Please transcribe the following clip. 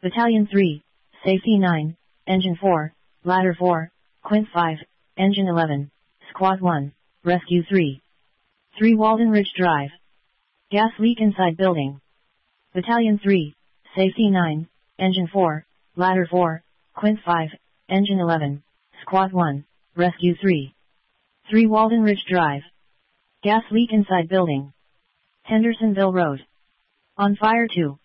Battalion 3, Safety 9, Engine 4, Ladder 4, Quint 5, Engine 11, Squad 1, Rescue 3. 3 Walden Ridge Drive. Gas leak inside building. Battalion 3, Safety 9, Engine 4, Ladder 4, Quint 5, Engine 11, Squad 1, Rescue 3. 3 Walden Ridge Drive. Gas leak inside building. Hendersonville Road. On fire 2.